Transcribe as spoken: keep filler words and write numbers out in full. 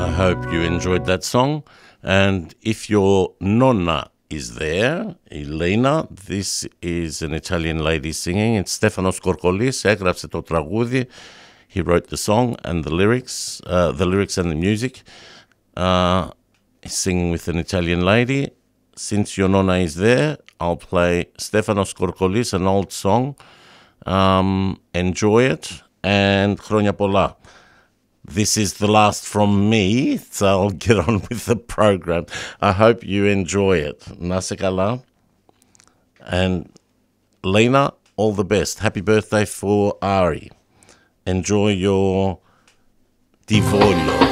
I hope you enjoyed that song. And if your nonna is there, Elena, this is an Italian lady singing. It's Stefanos Korkolis, έγραψε το τραγούδι. He wrote the song and the lyrics, uh, the lyrics and the music. Uh, he's singing with an Italian lady. Since your nonna is there, I'll play Stefanos Korkolis, an old song. Um, enjoy it and χρόνια πολλά. This is the last from me, so I'll get on with the program. I hope you enjoy it. Να σε καλά. And Lena, all the best. Happy birthday for Ari. Enjoy your Di Voglio.